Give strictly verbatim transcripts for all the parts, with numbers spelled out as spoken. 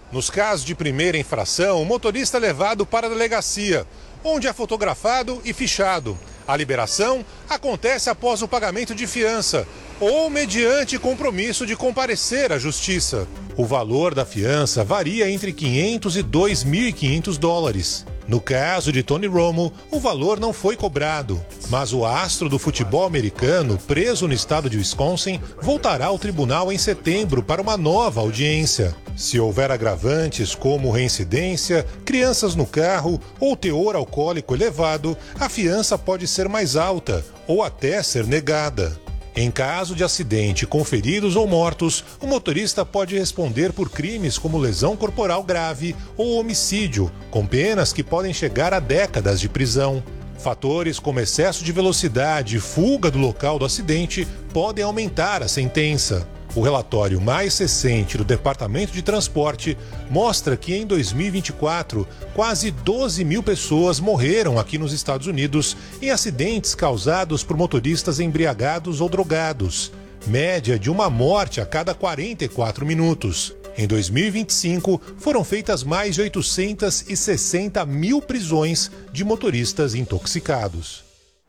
Nos casos de primeira infração, o motorista é levado para a delegacia, onde é fotografado e fichado. A liberação acontece após o pagamento de fiança ou mediante compromisso de comparecer à justiça. O valor da fiança varia entre quinhentos e dois mil e quinhentos dólares. No caso de Tony Romo, o valor não foi cobrado, mas o astro do futebol americano, preso no estado de Wisconsin, voltará ao tribunal em setembro para uma nova audiência. Se houver agravantes como reincidência, crianças no carro ou teor alcoólico elevado, a fiança pode ser mais alta ou até ser negada. Em caso de acidente com feridos ou mortos, o motorista pode responder por crimes como lesão corporal grave ou homicídio, com penas que podem chegar a décadas de prisão. Fatores como excesso de velocidade e fuga do local do acidente podem aumentar a sentença. O relatório mais recente do Departamento de Transporte mostra que em dois mil e vinte e quatro, quase doze mil pessoas morreram aqui nos Estados Unidos em acidentes causados por motoristas embriagados ou drogados, média de uma morte a cada quarenta e quatro minutos. Em dois mil e vinte e cinco, foram feitas mais de oitocentas e sessenta mil prisões de motoristas intoxicados.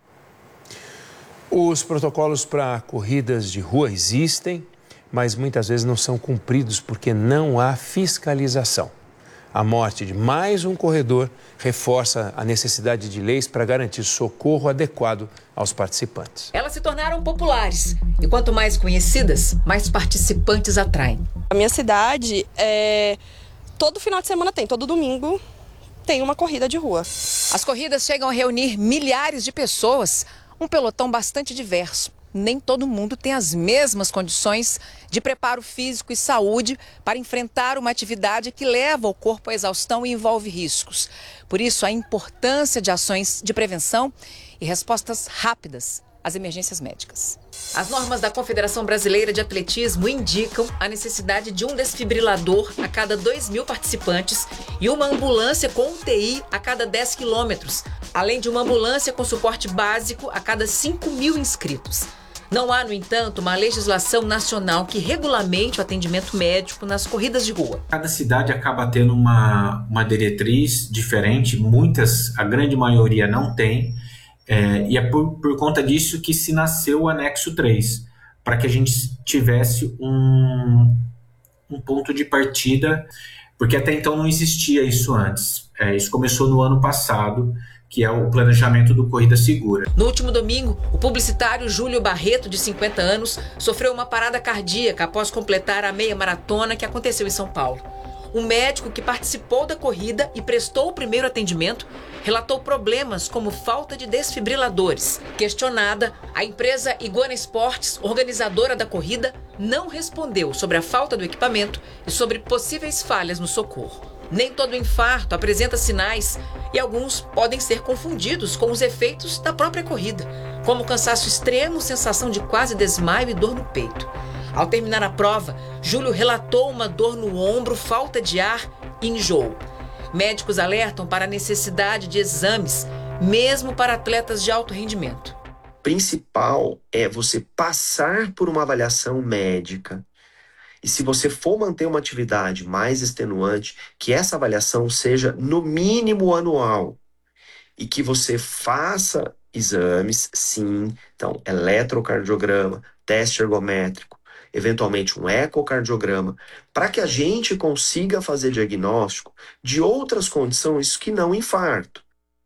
Os protocolos para corridas de rua existem, mas muitas vezes não são cumpridos porque não há fiscalização. A morte de mais um corredor reforça a necessidade de leis para garantir socorro adequado aos participantes. Elas se tornaram populares e quanto mais conhecidas, mais participantes atraem. A minha cidade, é... todo final de semana tem, todo domingo tem uma corrida de rua. As corridas chegam a reunir milhares de pessoas, um pelotão bastante diverso. Nem todo mundo tem as mesmas condições de preparo físico e saúde para enfrentar uma atividade que leva o corpo à exaustão e envolve riscos. Por isso, a importância de ações de prevenção e respostas rápidas às emergências médicas. As normas da Confederação Brasileira de Atletismo indicam a necessidade de um desfibrilador a cada dois mil participantes e uma ambulância com U T I a cada dez quilômetros, além de uma ambulância com suporte básico a cada cinco mil inscritos. Não há, no entanto, uma legislação nacional que regulamente o atendimento médico nas corridas de rua. Cada cidade acaba tendo uma, uma diretriz diferente, muitas, a grande maioria não tem, é, e é por, por conta disso que se nasceu o anexo três, para que a gente tivesse um, um ponto de partida, porque até então não existia isso antes. É, isso começou no ano passado, que é o planejamento do Corrida Segura. No último domingo, o publicitário Júlio Barreto, de cinquenta anos, sofreu uma parada cardíaca após completar a meia maratona que aconteceu em São Paulo. Um médico que participou da corrida e prestou o primeiro atendimento relatou problemas como falta de desfibriladores. Questionada, a empresa Iguana Esportes, organizadora da corrida, não respondeu sobre a falta do equipamento e sobre possíveis falhas no socorro. Nem todo infarto apresenta sinais e alguns podem ser confundidos com os efeitos da própria corrida, como cansaço extremo, sensação de quase desmaio e dor no peito. Ao terminar a prova, Júlio relatou uma dor no ombro, falta de ar e enjoo. Médicos alertam para a necessidade de exames, mesmo para atletas de alto rendimento. O principal é você passar por uma avaliação médica. E se você for manter uma atividade mais extenuante, que essa avaliação seja no mínimo anual. E que você faça exames, sim, então eletrocardiograma, teste ergométrico, eventualmente um ecocardiograma, para que a gente consiga fazer diagnóstico de outras condições que não infarto.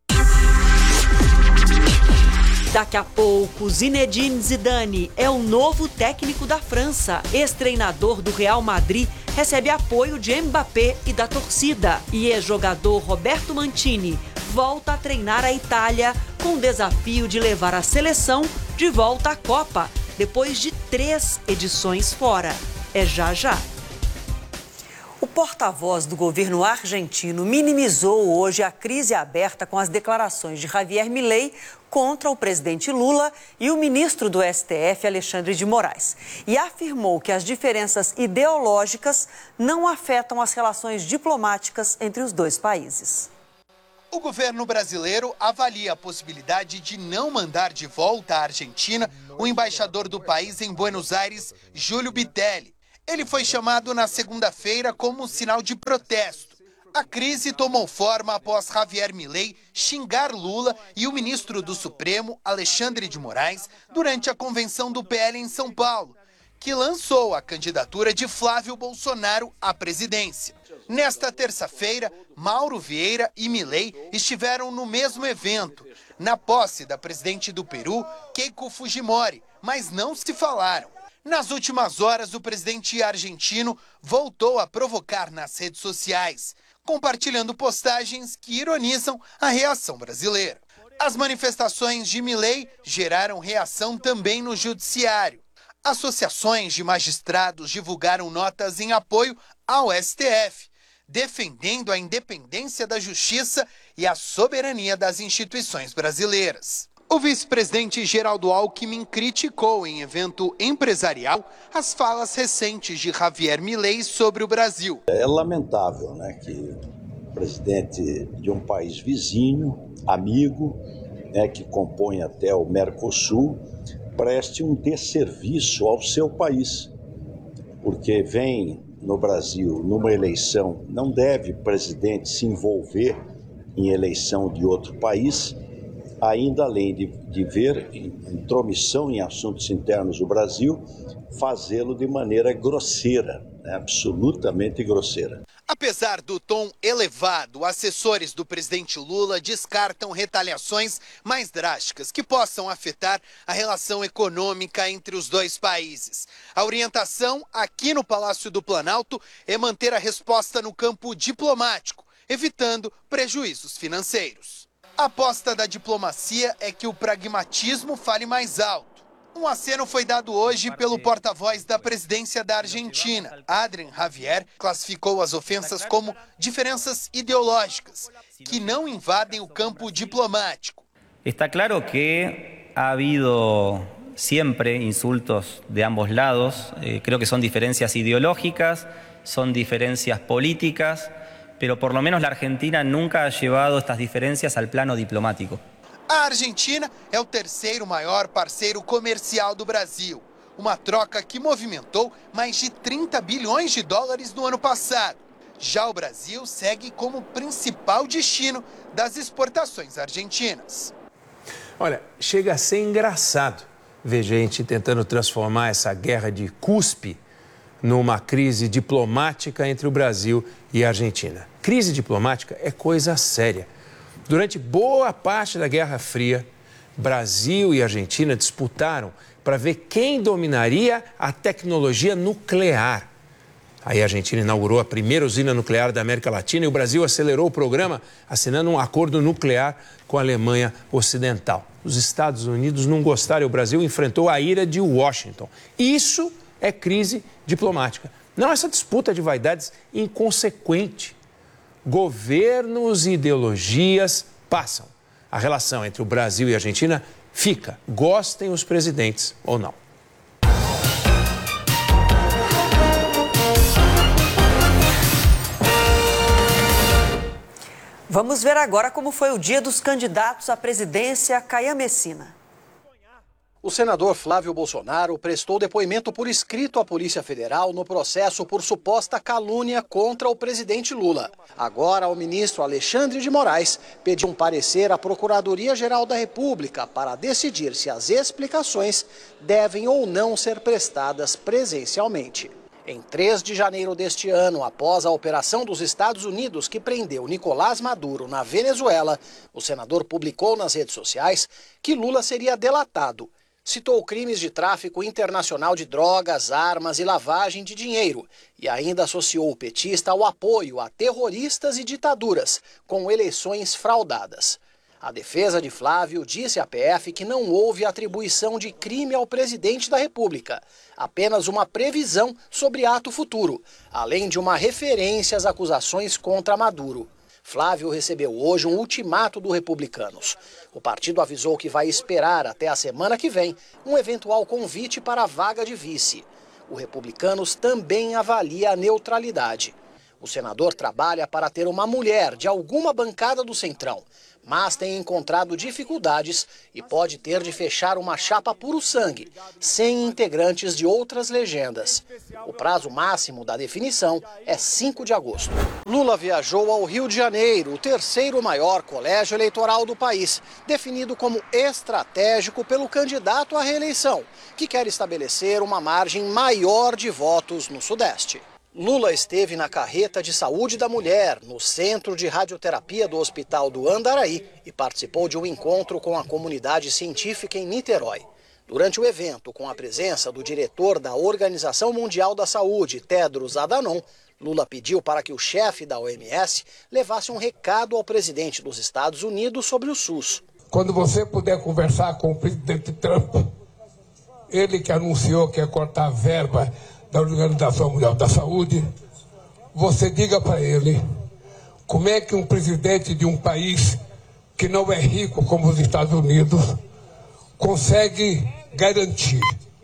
Daqui a pouco, Zinedine Zidane é o novo técnico da França. Ex-treinador do Real Madrid recebe apoio de Mbappé e da torcida. E ex-jogador Roberto Mancini volta a treinar a Itália com o desafio de levar a seleção de volta à Copa, depois de três edições fora. É já já. O porta-voz do governo argentino minimizou hoje a crise aberta com as declarações de Javier Milei contra o presidente Lula e o ministro do S T F, Alexandre de Moraes, e afirmou que as diferenças ideológicas não afetam as relações diplomáticas entre os dois países. O governo brasileiro avalia a possibilidade de não mandar de volta à Argentina o embaixador do país em Buenos Aires, Júlio Bitelli. Ele foi chamado na segunda-feira como sinal de protesto. A crise tomou forma após Javier Milei xingar Lula e o ministro do Supremo, Alexandre de Moraes, durante a convenção do P L em São Paulo, que lançou a candidatura de Flávio Bolsonaro à presidência. Nesta terça-feira, Mauro Vieira e Milei estiveram no mesmo evento, na posse da presidente do Peru, Keiko Fujimori, mas não se falaram. Nas últimas horas, o presidente argentino voltou a provocar nas redes sociais, compartilhando postagens que ironizam a reação brasileira. As manifestações de Milei geraram reação também no judiciário. Associações de magistrados divulgaram notas em apoio ao S T F, defendendo a independência da justiça e a soberania das instituições brasileiras. O vice-presidente Geraldo Alckmin criticou em evento empresarial as falas recentes de Javier Milei sobre o Brasil. É lamentável, né, que o presidente de um país vizinho, amigo, né, que compõe até o Mercosul, preste um desserviço ao seu país, porque vem no Brasil numa eleição, não deve presidente se envolver em eleição de outro país, ainda além de, de ver intromissão em assuntos internos do Brasil, fazê-lo de maneira grosseira, né, absolutamente grosseira. Apesar do tom elevado, assessores do presidente Lula descartam retaliações mais drásticas que possam afetar a relação econômica entre os dois países. A orientação aqui no Palácio do Planalto é manter a resposta no campo diplomático, evitando prejuízos financeiros. A aposta da diplomacia é que o pragmatismo fale mais alto. Um aceno foi dado hoje pelo porta-voz da presidência da Argentina. Adrián Javier classificou as ofensas como diferenças ideológicas, que não invadem o campo diplomático. Está claro que ha habido siempre insultos de ambos lados. Eh, creo que son diferencias ideológicas, son diferencias políticas, pero por lo menos la Argentina nunca ha llevado estas diferencias al plano diplomático. A Argentina é o terceiro maior parceiro comercial do Brasil, uma troca que movimentou mais de trinta bilhões de dólares no ano passado. Já o Brasil segue como principal destino das exportações argentinas. Olha, chega a ser engraçado ver gente tentando transformar essa guerra de cuspe numa crise diplomática entre o Brasil e a Argentina. Crise diplomática é coisa séria. Durante boa parte da Guerra Fria, Brasil e Argentina disputaram para ver quem dominaria a tecnologia nuclear. Aí a Argentina inaugurou a primeira usina nuclear da América Latina e o Brasil acelerou o programa assinando um acordo nuclear com a Alemanha Ocidental. Os Estados Unidos não gostaram e o Brasil enfrentou a ira de Washington. Isso é crise diplomática. Não essa disputa de vaidades inconsequente. Governos e ideologias passam. A relação entre o Brasil e a Argentina fica, gostem os presidentes ou não. Vamos ver agora como foi o dia dos candidatos à presidência Caian Messina. O senador Flávio Bolsonaro prestou depoimento por escrito à Polícia Federal no processo por suposta calúnia contra o presidente Lula. Agora, o ministro Alexandre de Moraes pediu um parecer à Procuradoria-Geral da República para decidir se as explicações devem ou não ser prestadas presencialmente. Em três de janeiro deste ano, após a operação dos Estados Unidos que prendeu Nicolás Maduro na Venezuela, o senador publicou nas redes sociais que Lula seria delatado. Citou crimes de tráfico internacional de drogas, armas e lavagem de dinheiro e ainda associou o petista ao apoio a terroristas e ditaduras, com eleições fraudadas. A defesa de Flávio disse à P F que não houve atribuição de crime ao presidente da República, apenas uma previsão sobre ato futuro, além de uma referência às acusações contra Maduro. Flávio recebeu hoje um ultimato do Republicanos. O partido avisou que vai esperar até a semana que vem um eventual convite para a vaga de vice. O Republicanos também avalia a neutralidade. O senador trabalha para ter uma mulher de alguma bancada do Centrão, mas tem encontrado dificuldades e pode ter de fechar uma chapa puro sangue, sem integrantes de outras legendas. O prazo máximo da definição é cinco de agosto. Lula viajou ao Rio de Janeiro, o terceiro maior colégio eleitoral do país, definido como estratégico pelo candidato à reeleição, que quer estabelecer uma margem maior de votos no Sudeste. Lula esteve na carreta de saúde da mulher, no Centro de Radioterapia do Hospital do Andaraí, e participou de um encontro com a comunidade científica em Niterói. Durante o evento, com a presença do diretor da Organização Mundial da Saúde, Tedros Adhanom, Lula pediu para que o chefe da O M S levasse um recado ao presidente dos Estados Unidos sobre o SUS. Quando você puder conversar com o presidente Trump, ele que anunciou que ia cortar a verba da Organização Mundial da Saúde, você diga para ele como é que um presidente de um país que não é rico como os Estados Unidos consegue garantir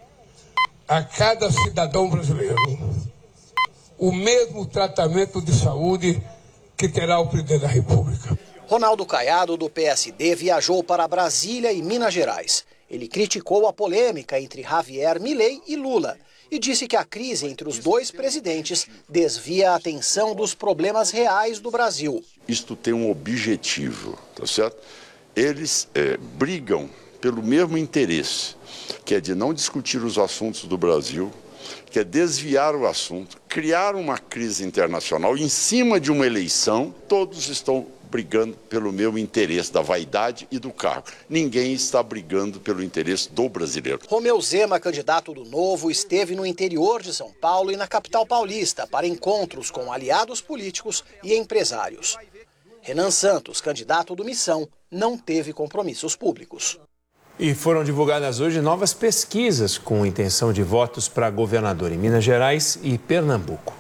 a cada cidadão brasileiro o mesmo tratamento de saúde que terá o presidente da República. Ronaldo Caiado, do P S D, viajou para Brasília e Minas Gerais. Ele criticou a polêmica entre Javier Milei e Lula e disse que a crise entre os dois presidentes desvia a atenção dos problemas reais do Brasil. Isto tem um objetivo, tá certo? Eles é, brigam pelo mesmo interesse, que é de não discutir os assuntos do Brasil, que é desviar o assunto, criar uma crise internacional em cima de uma eleição. Todos estão brigando pelo meu interesse da vaidade e do cargo. Ninguém está brigando pelo interesse do brasileiro. Romeu Zema, candidato do Novo, esteve no interior de São Paulo e na capital paulista para encontros com aliados políticos e empresários. Renan Santos, candidato do Missão, não teve compromissos públicos. E foram divulgadas hoje novas pesquisas com intenção de votos para governador em Minas Gerais e Pernambuco.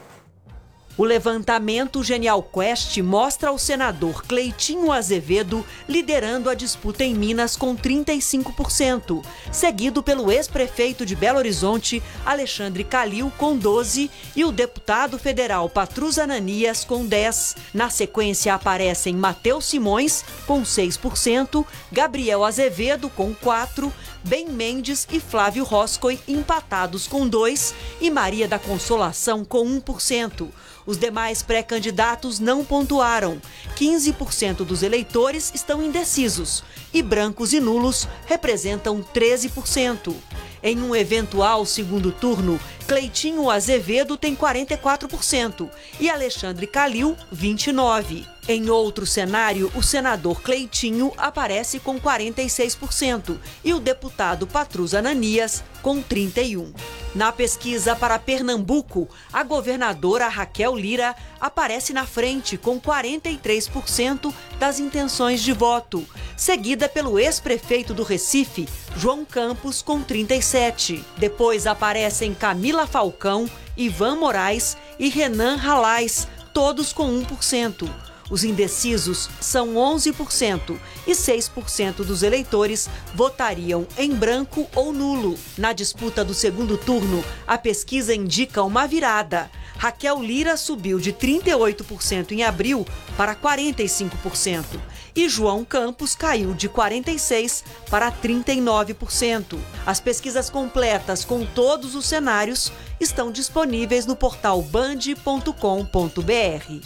O levantamento Genial Quest mostra o senador Cleitinho Azevedo liderando a disputa em Minas com trinta e cinco por cento, seguido pelo ex-prefeito de Belo Horizonte, Alexandre Calil, com doze por cento, e o deputado federal Patrus Ananias, com dez por cento. Na sequência aparecem Matheus Simões, com seis por cento, Gabriel Azevedo, com quatro por cento, Ben Mendes e Flávio Roscoe, empatados com dois por cento, e Maria da Consolação, com um por cento. Os demais pré-candidatos não pontuaram. quinze por cento dos eleitores estão indecisos e brancos e nulos representam treze por cento. Em um eventual segundo turno, Cleitinho Azevedo tem quarenta e quatro por cento e Alexandre Calil, vinte e nove por cento. Em outro cenário, o senador Cleitinho aparece com quarenta e seis por cento e o deputado Patrus Ananias com trinta e um por cento. Na pesquisa para Pernambuco, a governadora Raquel Lira aparece na frente com quarenta e três por cento das intenções de voto, seguida pelo ex-prefeito do Recife, João Campos, com trinta e sete por cento. Depois aparecem Camila Falcão, Ivan Moraes e Renan Ralais, todos com um por cento. Os indecisos são onze por cento e seis por cento dos eleitores votariam em branco ou nulo. Na disputa do segundo turno, a pesquisa indica uma virada. Raquel Lira subiu de trinta e oito por cento em abril para quarenta e cinco por cento e João Campos caiu de quarenta e seis por cento para trinta e nove por cento. As pesquisas completas com todos os cenários estão disponíveis no portal band ponto com ponto br.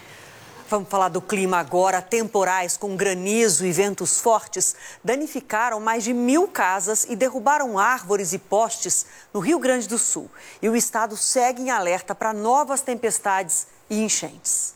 Vamos falar do clima agora. Temporais com granizo e ventos fortes danificaram mais de mil casas e derrubaram árvores e postes no Rio Grande do Sul. E o estado segue em alerta para novas tempestades e enchentes.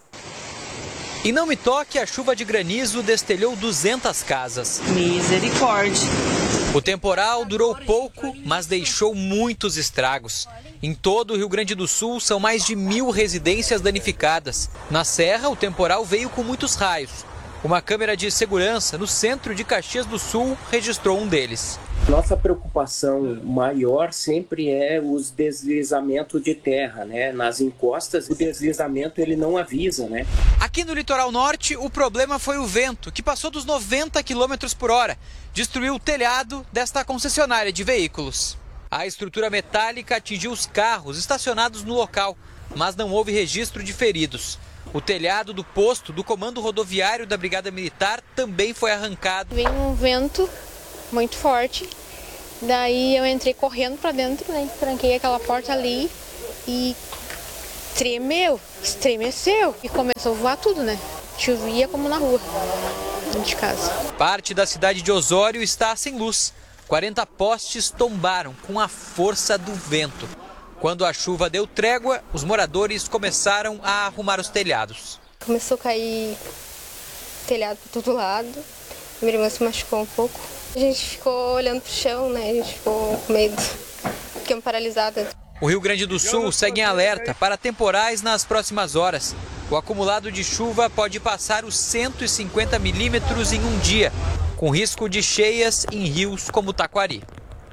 E não me toque, a chuva de granizo destelhou duzentas casas. Misericórdia. O temporal durou pouco, mas deixou muitos estragos. Em todo o Rio Grande do Sul, são mais de mil residências danificadas. Na Serra, o temporal veio com muitos raios. Uma câmera de segurança no centro de Caxias do Sul registrou um deles. Nossa preocupação maior sempre é os deslizamentos de terra, né? Nas encostas, o deslizamento ele não avisa, né? Aqui no litoral norte, o problema foi o vento, que passou dos noventa quilômetros por hora. Destruiu o telhado desta concessionária de veículos. A estrutura metálica atingiu os carros estacionados no local. mas não houve registro de feridos. O telhado do posto do Comando Rodoviário da Brigada Militar também foi arrancado. Veio um vento muito forte, daí eu entrei correndo para dentro, né? Tranquei aquela porta ali e tremeu, estremeceu e começou a voar tudo, né? Chovia como na rua, dentro de casa. Parte da cidade de Osório está sem luz. quarenta postes tombaram com a força do vento. Quando a chuva deu trégua, os moradores começaram a arrumar os telhados. Começou a cair telhado por todo lado. Minha irmã se machucou um pouco. A gente ficou olhando pro chão, né? A gente ficou com medo. Ficamos paralisadas. O Rio Grande do Sul segue em alerta para temporais nas próximas horas. O acumulado de chuva pode passar os cento e cinquenta milímetros em um dia, com risco de cheias em rios como Taquari.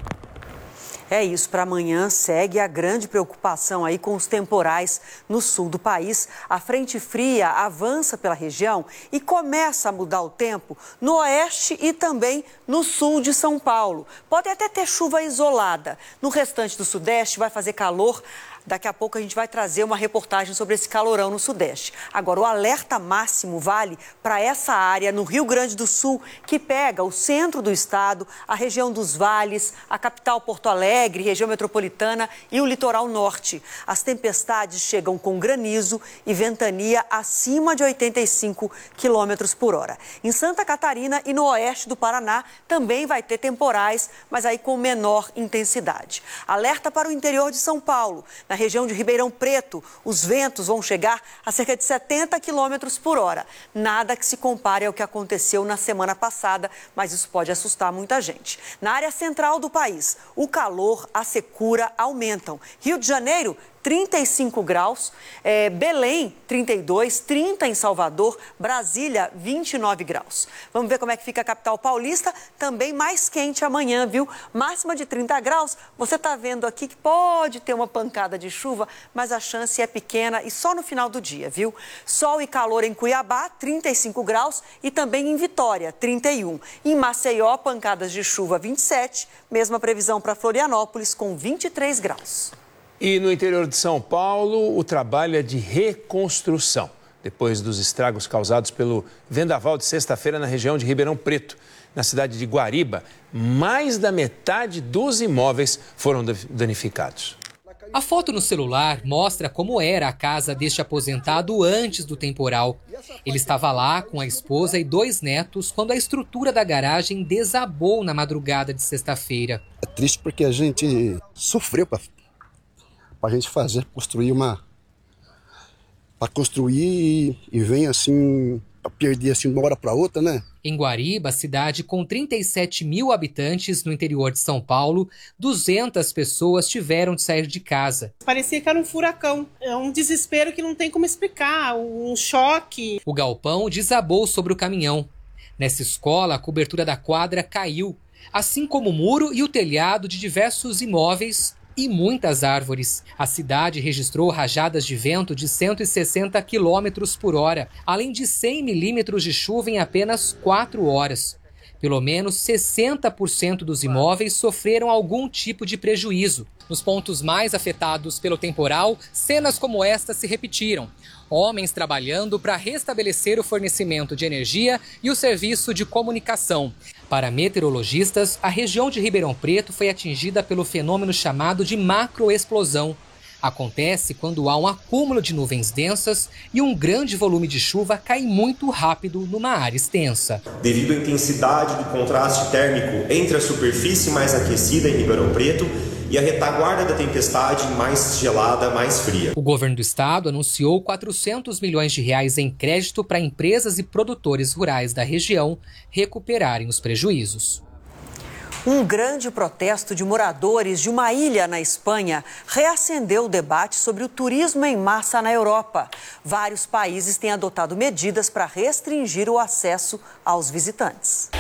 É isso, para amanhã segue a grande preocupação aí com os temporais no sul do país. A frente fria avança pela região e começa a mudar o tempo no oeste e também no sul de São Paulo. Pode até ter chuva isolada. No restante do sudeste vai fazer calor. Daqui a pouco a gente vai trazer uma reportagem sobre esse calorão no Sudeste. Agora, o alerta máximo vale para essa área no Rio Grande do Sul, que pega o centro do estado, a região dos vales, a capital Porto Alegre, região metropolitana e o litoral norte. As tempestades chegam com granizo e ventania acima de oitenta e cinco quilômetros por hora. Em Santa Catarina e no oeste do Paraná também vai ter temporais, mas aí com menor intensidade. Alerta para o interior de São Paulo. Na região de Ribeirão Preto, os ventos vão chegar a cerca de setenta quilômetros por hora. Nada que se compare ao que aconteceu na semana passada, mas isso pode assustar muita gente. Na área central do país, o calor, a secura aumentam. Rio de Janeiro, trinta e cinco graus, é, Belém, trinta e dois, trinta em Salvador, Brasília, vinte e nove graus. Vamos ver como é que fica a capital paulista, também mais quente amanhã, viu? Máxima de trinta graus, você está vendo aqui que pode ter uma pancada de chuva, mas a chance é pequena e só no final do dia, viu? Sol e calor em Cuiabá, trinta e cinco graus e também em Vitória, trinta e um. Em Maceió, pancadas de chuva, vinte e sete, mesma previsão para Florianópolis com vinte e três graus. E no interior de São Paulo, o trabalho é de reconstrução, depois dos estragos causados pelo vendaval de sexta-feira na região de Ribeirão Preto. Na cidade de Guariba, mais da metade dos imóveis foram danificados. A foto no celular mostra como era a casa deste aposentado antes do temporal. Ele estava lá com a esposa e dois netos quando a estrutura da garagem desabou na madrugada de sexta-feira. É triste porque a gente sofreu para para a gente fazer, construir uma... para construir e vem assim, para perder assim de uma hora para outra, né? Em Guariba, cidade com trinta e sete mil habitantes no interior de São Paulo, duzentas pessoas tiveram de sair de casa. Parecia que era um furacão, é um desespero que não tem como explicar, um choque. O galpão desabou sobre o caminhão. Nessa escola, a cobertura da quadra caiu, assim como o muro e o telhado de diversos imóveis e muitas árvores. A cidade registrou rajadas de vento de cento e sessenta quilômetros por hora, além de cem milímetros de chuva em apenas quatro horas. Pelo menos sessenta por cento dos imóveis sofreram algum tipo de prejuízo. Nos pontos mais afetados pelo temporal, cenas como esta se repetiram. Homens trabalhando para restabelecer o fornecimento de energia e o serviço de comunicação. Para meteorologistas, a região de Ribeirão Preto foi atingida pelo fenômeno chamado de macroexplosão. Acontece quando há um acúmulo de nuvens densas e um grande volume de chuva cai muito rápido numa área extensa. Devido à intensidade do contraste térmico entre a superfície mais aquecida em Ribeirão Preto e a retaguarda da tempestade mais gelada, mais fria. O governo do estado anunciou quatrocentos milhões de reais em crédito para empresas e produtores rurais da região recuperarem os prejuízos. Um grande protesto de moradores de uma ilha na Espanha reacendeu o debate sobre o turismo em massa na Europa. Vários países têm adotado medidas para restringir o acesso aos visitantes.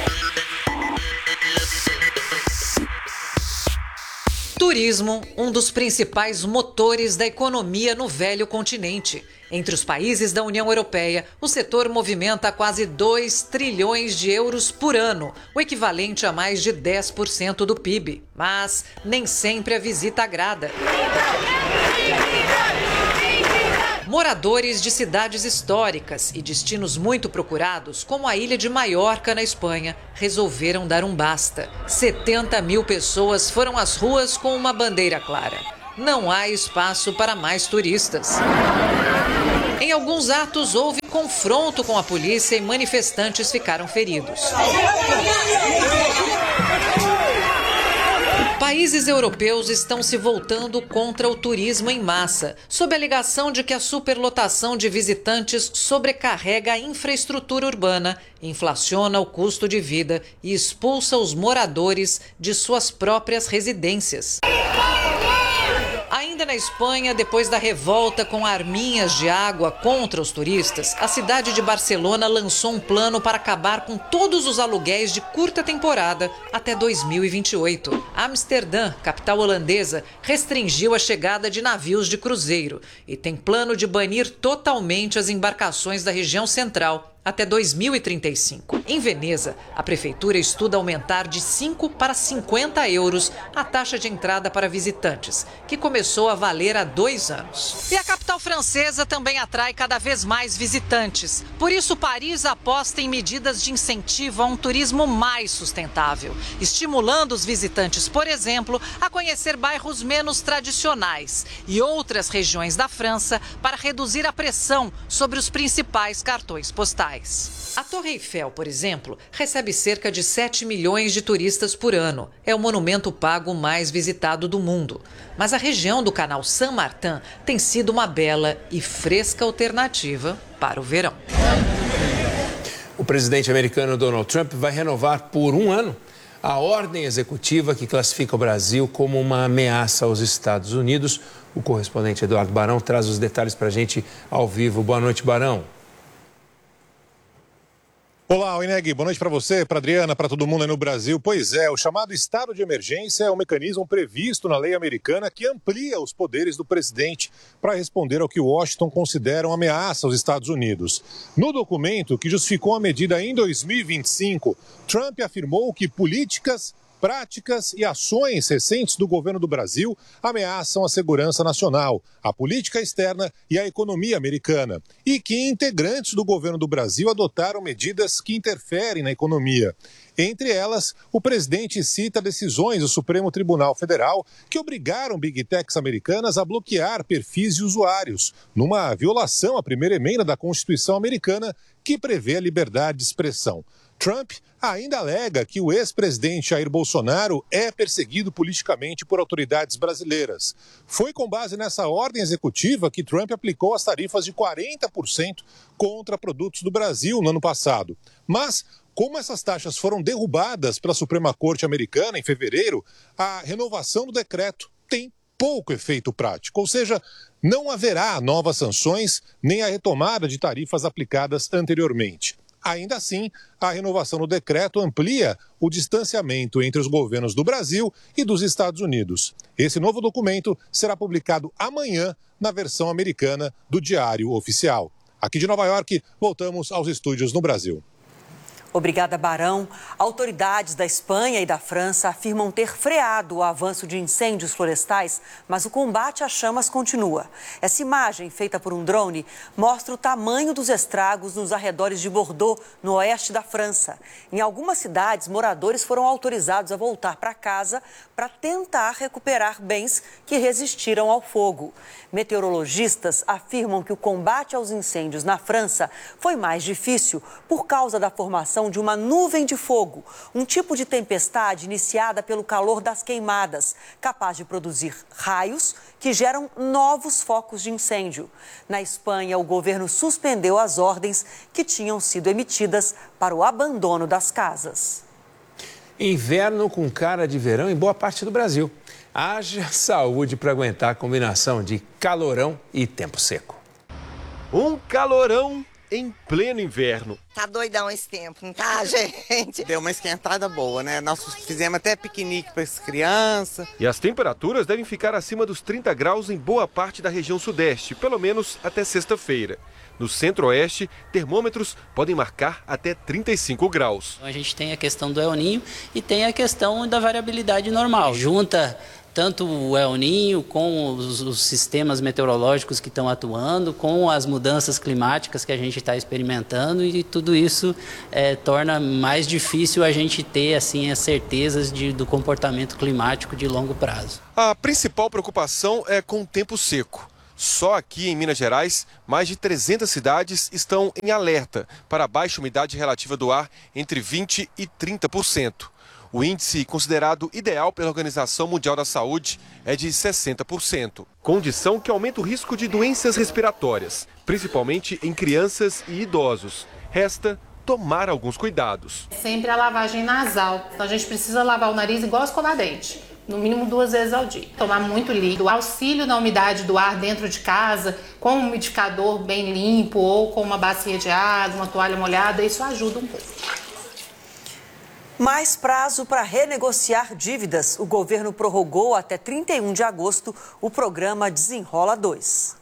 Turismo, um dos principais motores da economia no velho continente. Entre os países da União Europeia, o setor movimenta quase dois trilhões de euros por ano, o equivalente a mais de dez por cento do P I B. Mas nem sempre a visita agrada. Moradores de cidades históricas e destinos muito procurados, como a ilha de Maiorca, na Espanha, resolveram dar um basta. setenta mil pessoas foram às ruas com uma bandeira clara. Não há espaço para mais turistas. Em alguns atos, houve confronto com a polícia e manifestantes ficaram feridos. Países europeus estão se voltando contra o turismo em massa, sob a alegação de que a superlotação de visitantes sobrecarrega a infraestrutura urbana, inflaciona o custo de vida e expulsa os moradores de suas próprias residências. Ainda na Espanha, depois da revolta com arminhas de água contra os turistas, a cidade de Barcelona lançou um plano para acabar com todos os aluguéis de curta temporada até dois mil e vinte e oito. Amsterdã, capital holandesa, restringiu a chegada de navios de cruzeiro e tem plano de banir totalmente as embarcações da região central até dois mil e trinta e cinco. Em Veneza, a prefeitura estuda aumentar de cinco para cinquenta euros a taxa de entrada para visitantes, que começou a valer há dois anos. E a capital francesa também atrai cada vez mais visitantes. Por isso, Paris aposta em medidas de incentivo a um turismo mais sustentável, estimulando os visitantes, por exemplo, a conhecer bairros menos tradicionais e outras regiões da França para reduzir a pressão sobre os principais cartões postais. A Torre Eiffel, por exemplo, recebe cerca de sete milhões de turistas por ano. É o monumento pago mais visitado do mundo. Mas a região do canal Saint-Martin tem sido uma bela e fresca alternativa para o verão. O presidente americano Donald Trump vai renovar por um ano a ordem executiva que classifica o Brasil como uma ameaça aos Estados Unidos. O correspondente Eduardo Barão traz os detalhes para a gente ao vivo. Boa noite, Barão. Olá, Oineg, boa noite para você, para Adriana, para todo mundo aí no Brasil. Pois é, o chamado estado de emergência é um mecanismo previsto na lei americana que amplia os poderes do presidente para responder ao que Washington considera uma ameaça aos Estados Unidos. No documento que justificou a medida em dois mil e vinte e cinco, Trump afirmou que políticas, práticas e ações recentes do governo do Brasil ameaçam a segurança nacional, a política externa e a economia americana, e que integrantes do governo do Brasil adotaram medidas que interferem na economia. Entre elas, o presidente cita decisões do Supremo Tribunal Federal que obrigaram Big Techs americanas a bloquear perfis de usuários, numa violação à primeira emenda da Constituição americana que prevê a liberdade de expressão. Trump ainda alega que o ex-presidente Jair Bolsonaro é perseguido politicamente por autoridades brasileiras. Foi com base nessa ordem executiva que Trump aplicou as tarifas de quarenta por cento contra produtos do Brasil no ano passado. Mas, como essas taxas foram derrubadas pela Suprema Corte americana em fevereiro, a renovação do decreto tem pouco efeito prático, ou seja, não haverá novas sanções nem a retomada de tarifas aplicadas anteriormente. Ainda assim, a renovação do decreto amplia o distanciamento entre os governos do Brasil e dos Estados Unidos. Esse novo documento será publicado amanhã na versão americana do Diário Oficial. Aqui de Nova York, voltamos aos estúdios no Brasil. Obrigada, Barão. Autoridades da Espanha e da França afirmam ter freado o avanço de incêndios florestais, mas o combate às chamas continua. Essa imagem, feita por um drone, mostra o tamanho dos estragos nos arredores de Bordeaux, no oeste da França. Em algumas cidades, moradores foram autorizados a voltar para casa para tentar recuperar bens que resistiram ao fogo. Meteorologistas afirmam que o combate aos incêndios na França foi mais difícil por causa da formação de uma nuvem de fogo, um tipo de tempestade iniciada pelo calor das queimadas, capaz de produzir raios que geram novos focos de incêndio. Na Espanha, o governo suspendeu as ordens que tinham sido emitidas para o abandono das casas. Inverno com cara de verão em boa parte do Brasil. Haja saúde para aguentar a combinação de calorão e tempo seco. Um calorão em pleno inverno. Tá doidão esse tempo, não tá, gente? Deu uma esquentada boa, né? Nós fizemos até piquenique para as crianças. E as temperaturas devem ficar acima dos trinta graus em boa parte da região sudeste, pelo menos até sexta-feira. No centro-oeste, termômetros podem marcar até trinta e cinco graus. A gente tem a questão do El Niño e tem a questão da variabilidade normal. Junta tanto o El Niño, com os, os sistemas meteorológicos que estão atuando, com as mudanças climáticas que a gente está experimentando, e tudo isso é, torna mais difícil a gente ter assim, as certezas de, do comportamento climático de longo prazo. A principal preocupação é com o tempo seco. Só aqui em Minas Gerais, mais de trezentas cidades estão em alerta para a baixa umidade relativa do ar entre vinte por cento e trinta por cento. O índice considerado ideal pela Organização Mundial da Saúde é de sessenta por cento. Condição que aumenta o risco de doenças respiratórias, principalmente em crianças e idosos. Resta tomar alguns cuidados. Sempre a lavagem nasal. Então a gente precisa lavar o nariz igual escovar dente, no mínimo duas vezes ao dia. Tomar muito líquido. O auxílio na umidade do ar dentro de casa, com um umidificador bem limpo ou com uma bacia de água, uma toalha molhada, isso ajuda um pouco. Mais prazo para renegociar dívidas. O governo prorrogou até trinta e um de agosto o programa Desenrola dois.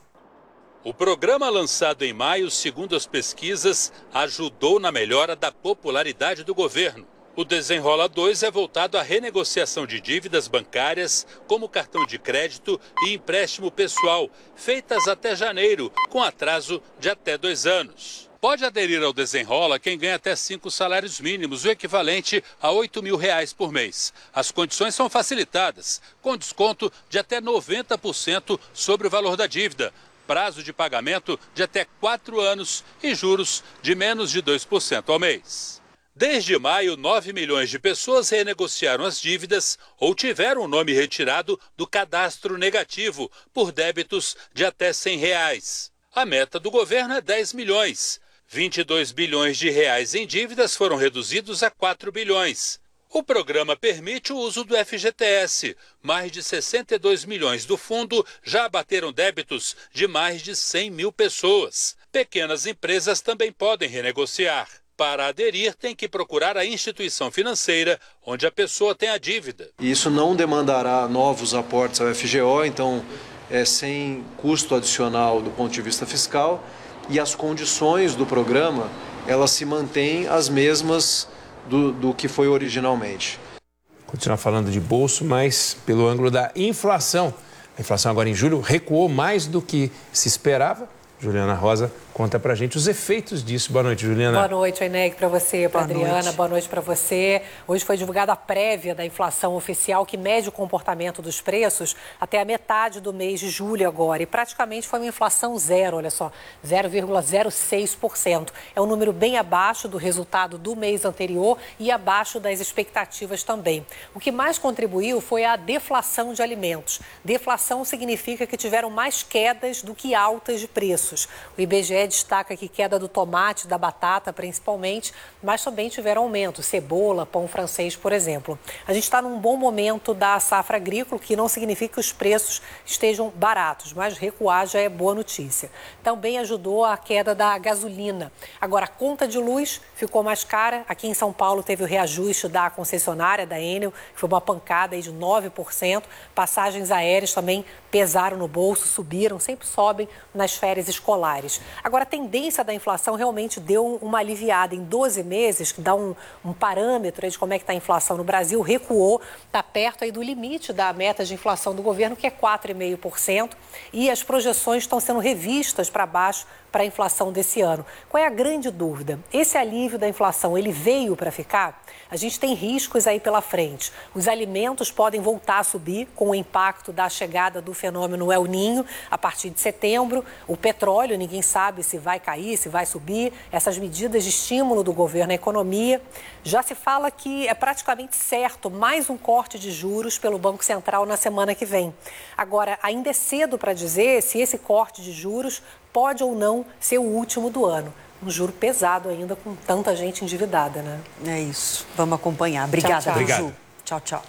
O programa, lançado em maio, segundo as pesquisas, ajudou na melhora da popularidade do governo. O Desenrola dois é voltado à renegociação de dívidas bancárias, como cartão de crédito e empréstimo pessoal, feitas até janeiro, com atraso de até dois anos. Pode aderir ao Desenrola quem ganha até cinco salários mínimos, o equivalente a oito mil reais por mês. As condições são facilitadas, com desconto de até noventa por cento sobre o valor da dívida, prazo de pagamento de até quatro anos e juros de menos de dois por cento ao mês. Desde maio, nove milhões de pessoas renegociaram as dívidas ou tiveram o nome retirado do cadastro negativo por débitos de até cem reais. A meta do governo é dez milhões. vinte e dois bilhões de reais em dívidas foram reduzidos a quatro bilhões. O programa permite o uso do F G T S. Mais de sessenta e dois milhões do fundo já abateram débitos de mais de cem mil pessoas. Pequenas empresas também podem renegociar. Para aderir, tem que procurar a instituição financeira onde a pessoa tem a dívida. Isso não demandará novos aportes ao F G O, então é sem custo adicional do ponto de vista fiscal, e as condições do programa, elas se mantêm as mesmas do, do que foi originalmente. Continuar falando de bolso, mas pelo ângulo da inflação. A inflação agora em julho recuou mais do que se esperava. Juliana Rosa conta pra gente os efeitos disso. Boa noite, Juliana. Boa noite, Eneg, para você, para Adriana. Noite. Boa noite para você. Hoje foi divulgada a prévia da inflação oficial que mede o comportamento dos preços até a metade do mês de julho agora. E praticamente foi uma inflação zero, olha só, zero vírgula zero seis por cento. É um número bem abaixo do resultado do mês anterior e abaixo das expectativas também. O que mais contribuiu foi a deflação de alimentos. Deflação significa que tiveram mais quedas do que altas de preços. O I B G E destaca que queda do tomate, da batata principalmente, mas também tiveram aumento, cebola, pão francês, por exemplo. A gente está num bom momento da safra agrícola, que não significa que os preços estejam baratos, mas recuar já é boa notícia. Também ajudou a queda da gasolina. Agora, a conta de luz ficou mais cara. Aqui em São Paulo teve o reajuste da concessionária, da Enel, que foi uma pancada aí de nove por cento. Passagens aéreas também pesaram no bolso, subiram, sempre sobem nas férias escolares. Agora, a tendência da inflação realmente deu uma aliviada. Em doze meses, que dá um, um parâmetro de como é que está a inflação no Brasil, recuou, está perto aí do limite da meta de inflação do governo, que é quatro vírgula cinco por cento, e as projeções estão sendo revistas para baixo para a inflação desse ano. Qual é a grande dúvida? Esse alívio da inflação, ele veio para ficar? A gente tem riscos aí pela frente. Os alimentos podem voltar a subir com o impacto da chegada do fenômeno El Niño a partir de setembro. O petróleo, ninguém sabe se vai cair, se vai subir. Essas medidas de estímulo do governo à economia. Já se fala que é praticamente certo mais um corte de juros pelo Banco Central na semana que vem. Agora, ainda é cedo para dizer se esse corte de juros pode ou não ser o último do ano. Um juro pesado ainda com tanta gente endividada, né? É isso. Vamos acompanhar. Obrigada, tchau, tchau. Ju. Tchau, tchau.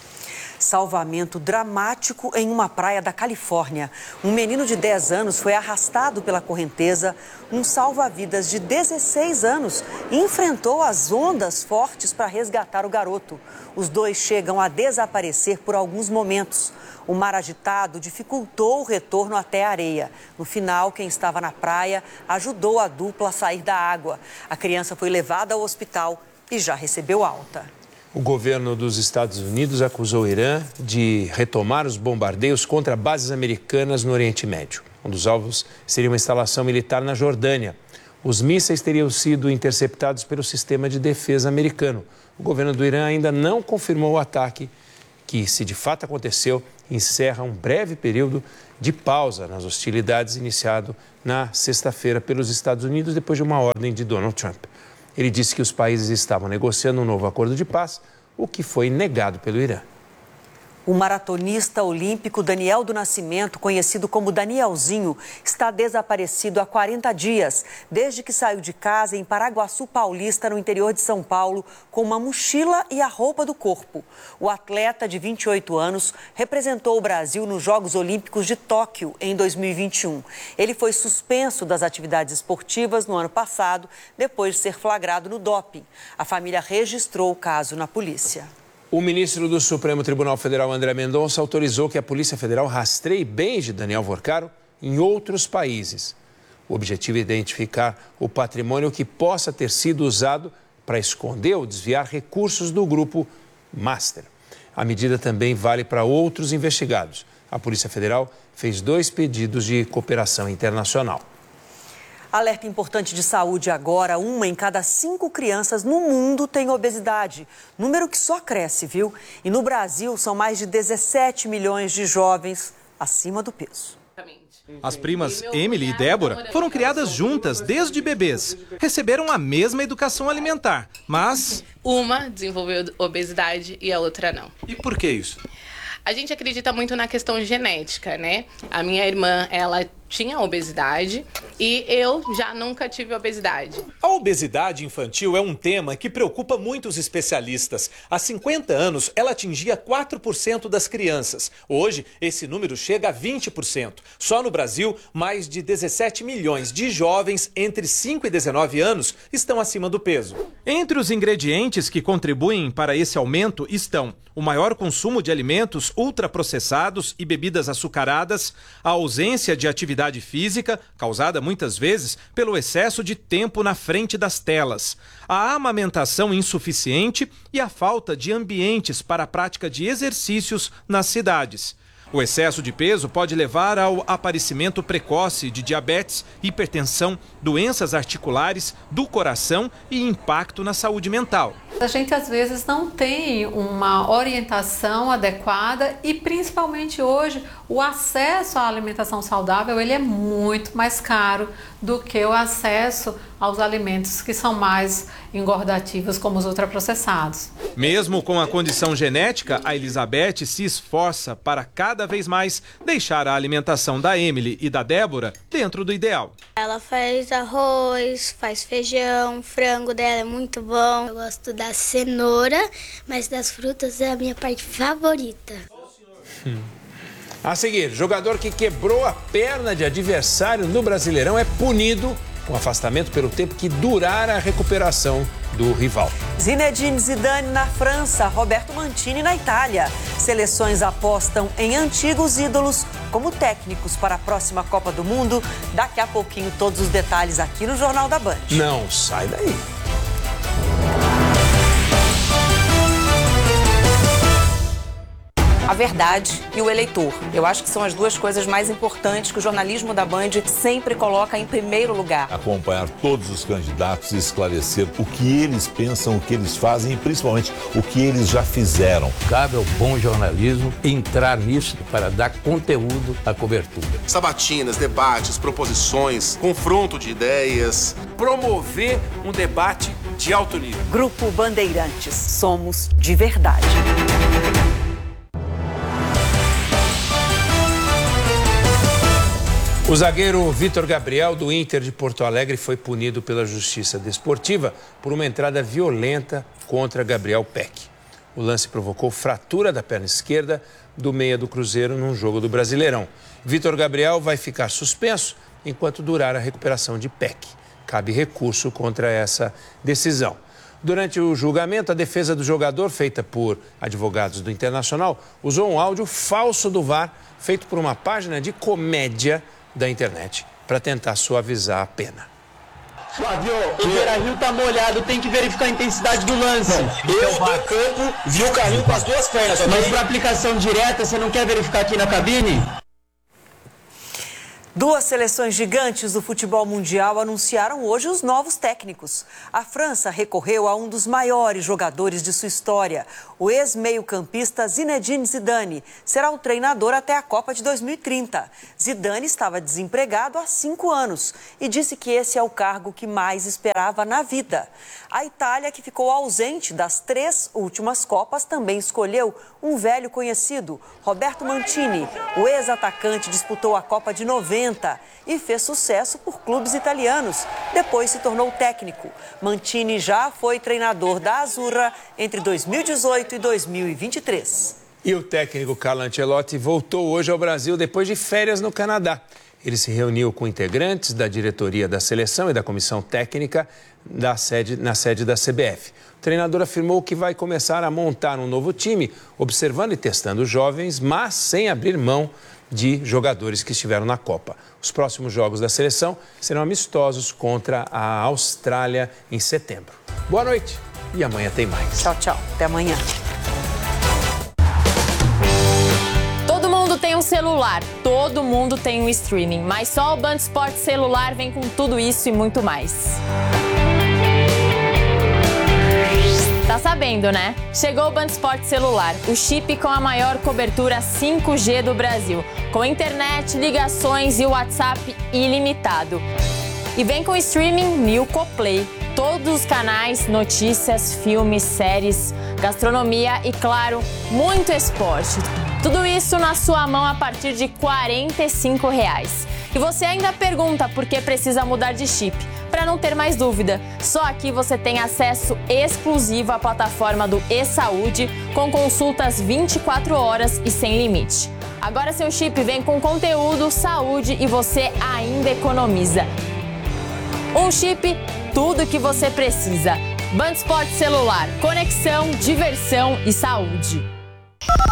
Salvamento dramático em uma praia da Califórnia. Um menino de dez anos foi arrastado pela correnteza. Um salva-vidas de dezesseis anos enfrentou as ondas fortes para resgatar o garoto. Os dois chegam a desaparecer por alguns momentos. O mar agitado dificultou o retorno até a areia. No final, quem estava na praia ajudou a dupla a sair da água. A criança foi levada ao hospital e já recebeu alta. O governo dos Estados Unidos acusou o Irã de retomar os bombardeios contra bases americanas no Oriente Médio. Um dos alvos seria uma instalação militar na Jordânia. Os mísseis teriam sido interceptados pelo sistema de defesa americano. O governo do Irã ainda não confirmou o ataque, que, se de fato aconteceu, encerra um breve período de pausa nas hostilidades iniciado na sexta-feira pelos Estados Unidos depois de uma ordem de Donald Trump. Ele disse que os países estavam negociando um novo acordo de paz, o que foi negado pelo Irã. O maratonista olímpico Daniel do Nascimento, conhecido como Danielzinho, está desaparecido há quarenta dias, desde que saiu de casa em Paraguaçu Paulista, no interior de São Paulo, com uma mochila e a roupa do corpo. O atleta de vinte e oito anos representou o Brasil nos Jogos Olímpicos de Tóquio em dois mil e vinte e um. Ele foi suspenso das atividades esportivas no ano passado, depois de ser flagrado no doping. A família registrou o caso na polícia. O ministro do Supremo Tribunal Federal, André Mendonça, autorizou que a Polícia Federal rastreie bens de Daniel Vorcaro em outros países. O objetivo é identificar o patrimônio que possa ter sido usado para esconder ou desviar recursos do grupo Master. A medida também vale para outros investigados. A Polícia Federal fez dois pedidos de cooperação internacional. Alerta importante de saúde agora, uma em cada cinco crianças no mundo tem obesidade. Número que só cresce, viu? E no Brasil são mais de dezessete milhões de jovens acima do peso. As primas Emily e Débora foram criadas juntas desde bebês. Receberam a mesma educação alimentar, mas... Uma desenvolveu obesidade e a outra não. E por que isso? A gente acredita muito na questão genética, né? A minha irmã, ela tinha obesidade e eu já nunca tive obesidade. A obesidade infantil é um tema que preocupa muitos especialistas. Há cinquenta anos, ela atingia quatro por cento das crianças. Hoje, esse número chega a vinte por cento. Só no Brasil, mais de dezessete milhões de jovens entre cinco e dezenove anos estão acima do peso. Entre os ingredientes que contribuem para esse aumento estão o maior consumo de alimentos ultraprocessados e bebidas açucaradas, a ausência de atividade física, causada muitas vezes pelo excesso de tempo na frente das telas, a amamentação insuficiente e a falta de ambientes para a prática de exercícios nas cidades. O excesso de peso pode levar ao aparecimento precoce de diabetes, hipertensão, doenças articulares, do coração e impacto na saúde mental. A gente às vezes não tem uma orientação adequada e principalmente hoje o acesso à alimentação saudável ele é muito mais caro do que o acesso aos alimentos que são mais engordativos como os ultraprocessados. Mesmo com a condição genética, a Elizabeth se esforça para cada vez mais deixar a alimentação da Emily e da Débora dentro do ideal. Ela faz arroz, faz feijão, frango dela é muito bom. Eu gosto da cenoura, mas das frutas é a minha parte favorita. Hum. A seguir, jogador que quebrou a perna de adversário no Brasileirão é punido com afastamento pelo tempo que durar a recuperação do rival. Zinedine Zidane na França, Roberto Mantini na Itália. Seleções apostam em antigos ídolos como técnicos para a próxima Copa do Mundo. Daqui a pouquinho todos os detalhes aqui no Jornal da Band. Não sai daí. A verdade e o eleitor. Eu acho que são as duas coisas mais importantes que o jornalismo da Band sempre coloca em primeiro lugar. Acompanhar todos os candidatos e esclarecer o que eles pensam, o que eles fazem e principalmente o que eles já fizeram. Cabe ao bom jornalismo entrar nisso para dar conteúdo à cobertura. Sabatinas, debates, proposições, confronto de ideias. Promover um debate de alto nível. Grupo Bandeirantes. Somos de verdade. O zagueiro Vitor Gabriel, do Inter de Porto Alegre, foi punido pela Justiça Desportiva por uma entrada violenta contra Gabriel Peck. O lance provocou fratura da perna esquerda do meia do Cruzeiro num jogo do Brasileirão. Vitor Gabriel vai ficar suspenso enquanto durar a recuperação de Peck. Cabe recurso contra essa decisão. Durante o julgamento, a defesa do jogador, feita por advogados do Internacional, usou um áudio falso do V A R, feito por uma página de comédia da internet, para tentar suavizar a pena. Flávio, o Beira-Rio tá molhado, tem que verificar a intensidade do lance. Eu, do campo, vi o carrinho com as duas pernas. Okay? Mas para aplicação direta, você não quer verificar aqui na cabine? Duas seleções gigantes do futebol mundial anunciaram hoje os novos técnicos. A França recorreu a um dos maiores jogadores de sua história. O ex-meio-campista Zinedine Zidane será o treinador até a Copa de dois mil e trinta. Zidane estava desempregado há cinco anos e disse que esse é o cargo que mais esperava na vida. A Itália, que ficou ausente das três últimas Copas, também escolheu um velho conhecido, Roberto Mancini. O ex-atacante disputou a Copa de noventa e fez sucesso por clubes italianos. Depois se tornou técnico. Mancini já foi treinador da Azzurra entre dois mil e dezoito e dois mil e vinte e três. E o técnico Carlo Ancelotti voltou hoje ao Brasil depois de férias no Canadá. Ele se reuniu com integrantes da diretoria da seleção e da comissão técnica da sede, na sede da C B F. O treinador afirmou que vai começar a montar um novo time, observando e testando jovens, mas sem abrir mão de jogadores que estiveram na Copa. Os próximos jogos da seleção serão amistosos contra a Austrália em setembro. Boa noite e amanhã tem mais. Tchau, tchau. Até amanhã. Todo mundo tem um celular, todo mundo tem um streaming, mas só o Band Esportes Celular vem com tudo isso e muito mais. Tá sabendo, né? Chegou o Band Esportes Celular, o chip com a maior cobertura cinco G do Brasil, com internet, ligações e WhatsApp ilimitado. E vem com streaming Milko Play, todos os canais, notícias, filmes, séries, gastronomia e, claro, muito esporte. Tudo isso na sua mão a partir de quarenta e cinco reais. E você ainda pergunta por que precisa mudar de chip. Para não ter mais dúvida, só aqui você tem acesso exclusivo à plataforma do e-Saúde, com consultas vinte e quatro horas e sem limite. Agora seu chip vem com conteúdo, saúde e você ainda economiza. Um chip, tudo que você precisa. Band Esportes Celular, conexão, diversão e saúde.